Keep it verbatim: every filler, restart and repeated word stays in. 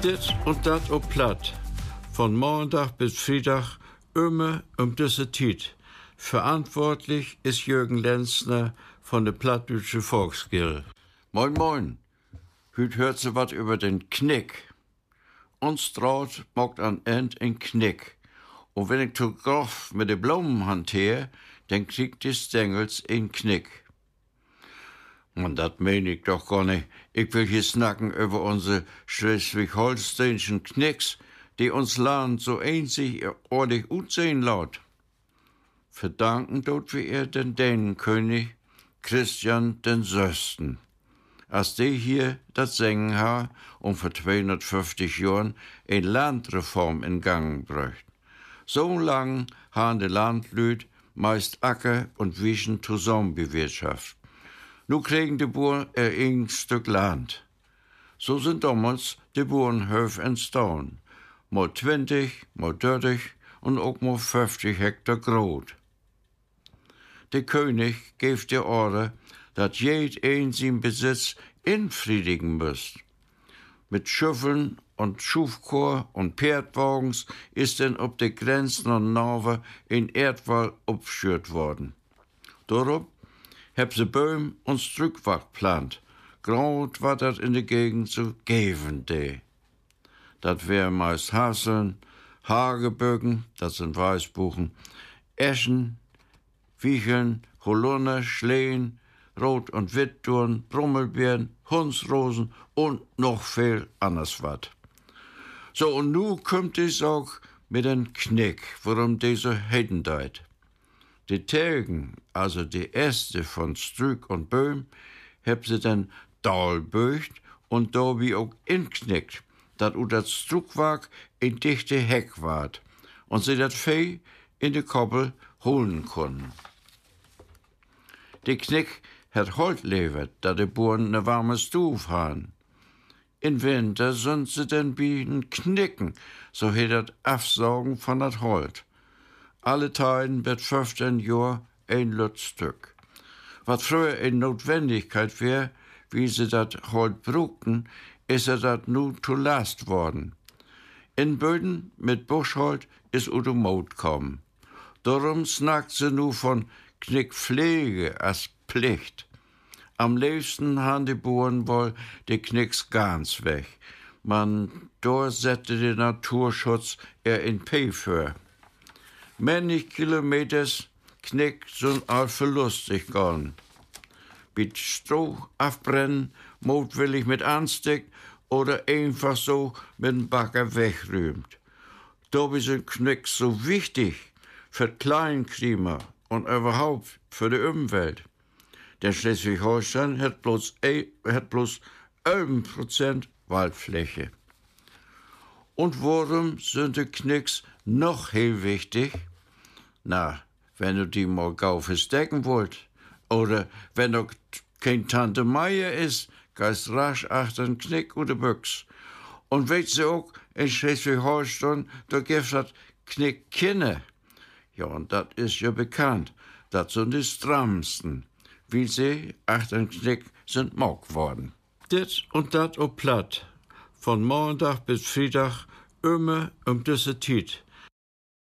Dit und dat op Platt. Von Montag bis Freitag immer um diese Zeit. Verantwortlich ist Jürgen Lenzner von der Plattdeutsche Volksgilde. Moin, moin. Heute hört sie wat über den Knick. Uns traut mogt an End ein Knick. Und wenn ich zu grof mit de Blumen hanteer, dann kriegt die Stängels ein Knick. Und dat mein ich doch gar nicht. Ich will hier snacken über unsere schleswig-holsteinischen Knicks, die uns Land so einzigartig aussehen laut. Verdanken tut wir ihr den Dänenkönig Christian den Sösten. Als die hier das Singen ha um vor zweihundertfünfzig Jahren eine Landreform in Gang bräucht. So lang haben die Landlüd meist Acker und Wieschen zusammen bewirtschaftet. Nu kriegen die Bauern ein Stück Land. So sind damals die Bauernhöfe entstanden. Mal zwanzig, mal dreißig und auch mal fünfzig Hektar groß. Der König gibt die Order, dass jeder ein seinen Besitz infriedigen muss. Mit Schüffeln und Schufchor und Pferdwagens ist dann ob die Grenzen und Norwe in Erdwall aufgeschürt worden. Darauf hab sie Böhm und Strückwach plant. Grot war dat in der Gegend so geben de. Dat wär meist Haseln, Hagebögen, das sind Weißbuchen, Eschen, Wiecheln, Holunder, Schlehen, Rot- und Wittdurn, Brummelbeeren, Hundsrosen und noch viel anders wat. So, und nu kommt es auch mit den Knick, worum diese heden deit. Die Telgen, also die Äste von Strück und Böhm, heb sie dann dahlböcht und da wie auch inknickt, dat u dat Struckwag in dichte Heck ward und sie dat Vieh in de Koppel holen konnten. Die Knick hat Holt levert, dat de Buren ne warme Stuf han. In Winter sind sie dann bieten knicken, so he dat Afsaugen von dat Holt. Alle Teilen wird fünfzehn Jahr ein Lutz Stück. Was früher in Notwendigkeit wär, wie sie dat Holt brugten, ist er dat nu zu Last worden. In Böden mit Buschholt ist udo Mot kommen. Darum snackt sie nu von Knickpflege als Pflicht. Am liebsten han die Bauern wohl die Knicks ganz weg. Man dort setzte der Naturschutz eher in P für. Männlich Kilometers Knick sind all verlustig gone. Mit Stroh abbrennen, mutwillig mit Ansteck oder einfach so mit dem Bagger wegrühmt. Dabei sind Knicks so wichtig für Kleinklima und überhaupt für die Umwelt. Denn Schleswig-Holstein hat bloß, hat bloß elf Prozent Waldfläche. Und warum sind die Knicks noch heel wichtig? Na, wenn du die mal gau verstecken wollt, oder wenn du kein Tante Meier ist, gehst rasch achter den Knick oder Büchs. Und weißt du auch, in Schleswig-Holstein, da gibt's das Knick Kinder. Ja, und das ist ja bekannt. Das sind die strammsten, wie sie achter den Knick sind mock worden. Dit und dat op Platt. Von Montag bis Freitag immer um diese Zeit.